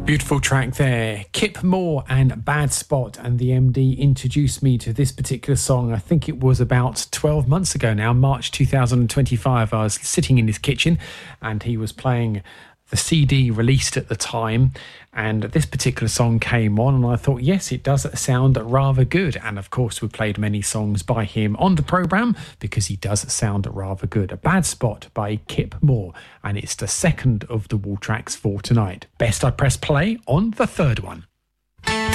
Beautiful track there. Kip Moore and Bad Spot, and the MD introduced me to this particular song. I think it was about 12 months ago now, March 2025. I was sitting in his kitchen and he was playing the CD released at the time, and this particular song came on, and I thought, yes, it does sound rather good. And of course, we played many songs by him on the programme because he does sound rather good. A Bad Spot by Kip Moore, and it's the second of the wall tracks for tonight. Best I press play on the third one.